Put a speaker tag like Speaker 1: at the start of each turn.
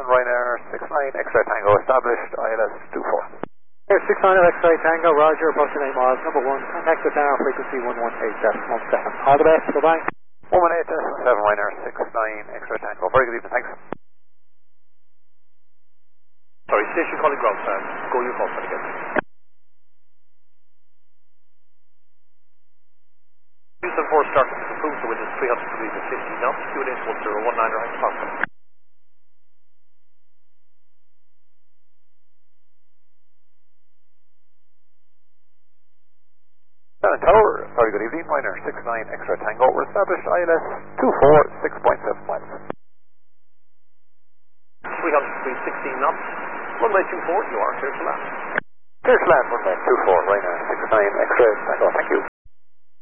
Speaker 1: Ryanair 69 X-ray Tango established, ILS 24.
Speaker 2: Air 69 X-ray Tango, Roger, approaching 8 miles, number 1, contact the tower, frequency 118.17. All the best, bye-bye.
Speaker 1: 118.7 Ryanair 69 X-ray Tango. Very good evening, thanks.
Speaker 3: Sorry, station calling ground, sir. Go your call, sir, again. Houston 4 starting to improve, the wind is 300 degrees at 50 knots, QNH 1019 right Foxtrot.
Speaker 1: Tower, very good evening, Ryanair 69 X-ray Tango. We're established, ILS 24, 6.7 miles.
Speaker 3: 300 degrees, 16 knots. Runway 24, you are clear to land.
Speaker 1: Clear to land, runway 24, Ryanair 69 X-ray Tango, thank you.